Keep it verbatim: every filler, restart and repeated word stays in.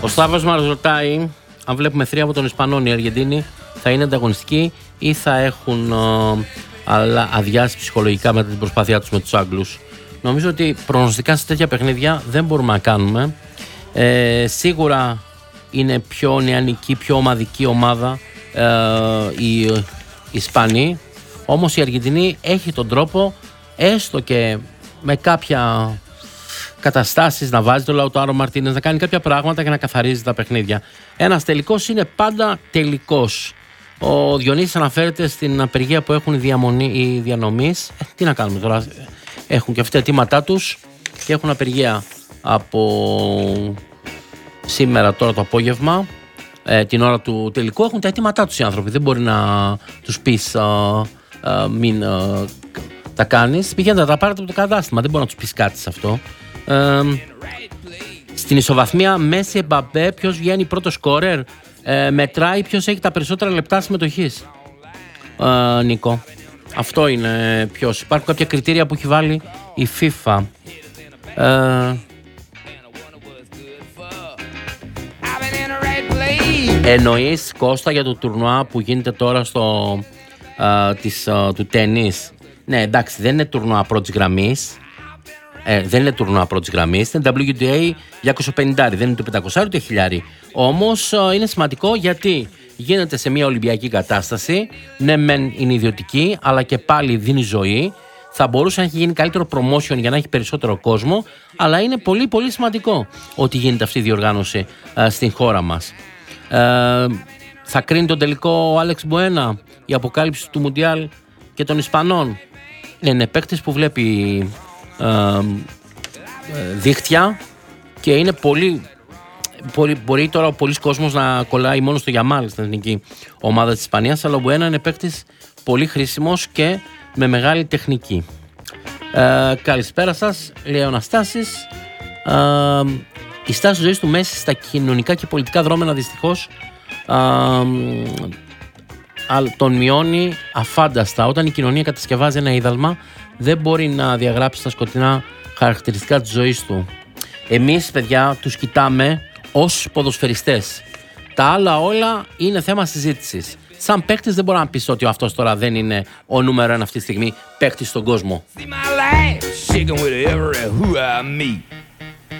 Ο Σταύρος μας ρωτάει αν βλέπουμε θρία από τον Ισπανών, οι Αργεντίνοι θα είναι ανταγωνιστικοί ή θα έχουν αλλά αδειάσει ψυχολογικά μετά την προσπάθειά τους με τους Άγγλους. Νομίζω ότι προγνωστικά σε τέτοια παιχνίδια δεν μπορούμε να κάνουμε. Ε, σίγουρα είναι πιο νεανική, πιο ομαδική ομάδα ε, οι Ισπανοί. Όμως η Αργεντινή έχει τον τρόπο, έστω και με κάποια καταστάσεις, να βάζει το Λαουτάρο Μαρτίνες, να κάνει κάποια πράγματα και να καθαρίζει τα παιχνίδια. Ένας τελικός είναι πάντα τελικός. Ο Διονύσης αναφέρεται στην απεργία που έχουν οι, διαμονή, οι διανομείς. Ε, τι να κάνουμε τώρα, έχουν και αυτά αιτήματά τους και έχουν απεργία από σήμερα τώρα το απόγευμα, ε, την ώρα του τελικού. Έχουν τα αιτήματά τους οι άνθρωποι, δεν μπορεί να τους πεις α, α, μην α, τα κάνεις. Πηγαίνετε να τα πάρετε από το κατάστημα, δεν μπορεί να τους πεις κάτι σε αυτό. Ε, στην ισοβαθμία Μέση Εμπαπέ, ποιος βγαίνει πρώτος σκόρερ, ε, μετράει ποιος έχει τα περισσότερα λεπτά συμμετοχής. ε, Νίκο, αυτό είναι ποιος. Υπάρχουν κάποια κριτήρια που έχει βάλει η FIFA. ε, Εννοείς, Κώστα, για το τουρνουά που γίνεται τώρα στο, α, της, α, του τένις? Ναι, εντάξει, δεν είναι τουρνουά πρώτης γραμμής. Ε, δεν είναι τουρνουά πρώτης γραμμής. Είναι ντάμπλιου ντι έι διακόσια πενήντα, δεν είναι το πεντακόσια ούτε χιλιάρι. Όμως α, είναι σημαντικό γιατί γίνεται σε μια Ολυμπιακή κατάσταση. Ναι, μεν είναι ιδιωτική, αλλά και πάλι δίνει ζωή. Θα μπορούσε να έχει γίνει καλύτερο promotion για να έχει περισσότερο κόσμο, αλλά είναι πολύ πολύ σημαντικό ότι γίνεται αυτή η διοργάνωση α, στην χώρα μας. Ε, θα κρίνει τον τελικό ο Άλεξ Μποένα, η αποκάλυψη του Μουντιάλ και των Ισπανών. Ναι, είναι παίκτης που βλέπει ε, ε, δίχτυα και είναι πολύ, πολύ. Μπορεί τώρα ο πολλής κόσμος να κολλάει μόνο στο Γιαμάλ στην εθνική ομάδα της Ισπανίας, αλλά ο Μποένα είναι παίκτης πολύ χρήσιμος και με μεγάλη τεχνική. Ε, καλησπέρα σας, λέει ο Αναστάσης. Ε, η στάση ζωής του Μέση στα κοινωνικά και πολιτικά δρόμενα δυστυχώς ε, τον μειώνει αφάνταστα. Όταν η κοινωνία κατασκευάζει ένα είδαλμα, δεν μπορεί να διαγράψει τα σκοτεινά χαρακτηριστικά της ζωής του. Εμείς, παιδιά, τους κοιτάμε ως ποδοσφαιριστές. Τα άλλα όλα είναι θέμα συζήτησης. Σαν παίκτης δεν μπορώ να πεις ότι αυτός τώρα δεν είναι ο νούμερο ένα αυτή τη στιγμή παίκτης στον κόσμο.